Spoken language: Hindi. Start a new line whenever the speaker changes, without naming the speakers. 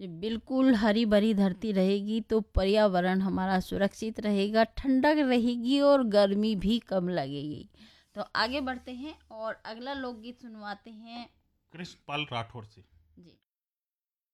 जी, बिल्कुल हरी भरी धरती रहेगी तो पर्यावरण हमारा सुरक्षित रहेगा, ठंडक रहेगी और गर्मी भी कम लगेगी। तो आगे बढ़ते हैं और अगला लोकगीत सुनवाते हैं।
कृष्ण पाल राठौर से।
जी।